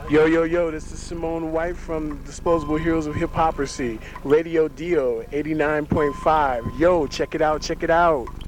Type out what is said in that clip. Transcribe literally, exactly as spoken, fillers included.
Yo, yo, yo, this is Simone White from Disposable Heroes of Hiphoprisy, Radio Dio, eighty-nine point five. Yo, check it out, check it out.